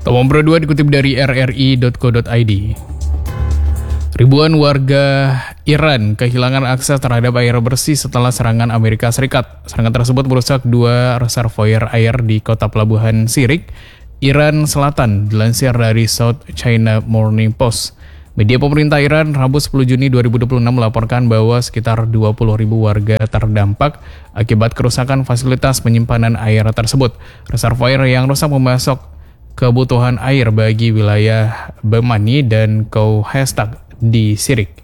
Nomor 2 dikutip dari rri.co.id. Ribuan warga Iran kehilangan akses terhadap air bersih setelah serangan Amerika Serikat. Serangan tersebut merusak 2 reservoir air di kota pelabuhan Sirik, Iran Selatan, dilansir dari South China Morning Post. Media pemerintah Iran Rabu 10 Juni 2026 melaporkan bahwa sekitar 20.000 warga terdampak akibat kerusakan fasilitas penyimpanan air tersebut. Reservoir yang rusak memasok kebutuhan air bagi wilayah Bemani dan Kauhestak di Sirik.